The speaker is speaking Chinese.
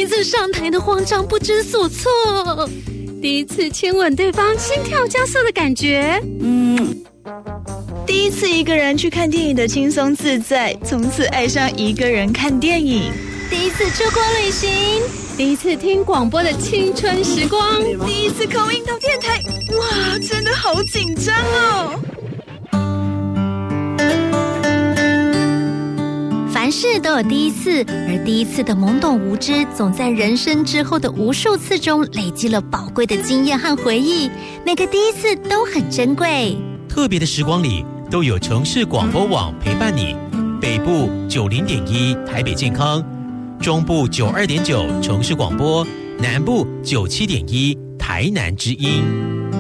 一次上台的慌张不知所措，第一次亲吻对方心跳加速的感觉， 第一次一个人去看电影的轻松自在，从此爱上一个人看电影。 第一次出国旅行，第一次听广播的青春时光， 第一次口音到电台，哇，真的好紧张哦！ 凡事都有第一次，而第一次的懵懂无知，总在人生之后的无数次中累积了宝贵的经验和回忆。每个第一次都很珍贵。 特别的时光里，都有城市广播网陪伴你。北部90.1台北健康，中部92.9城市广播，南部97.1台南之音。